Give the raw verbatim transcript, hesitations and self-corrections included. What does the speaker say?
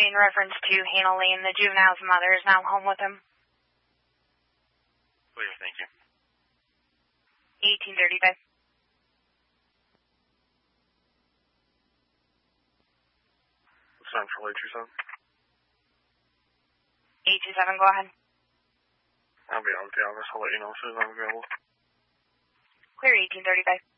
in reference to Hannah Lane. The juvenile's mother is now home with him. Clear, thank you. eighteen thirty-five. Central eight two seven. eight two seven, go ahead. I'll be out with the office. I'll let you know as soon as I'm available. Clear eighteen thirty-five.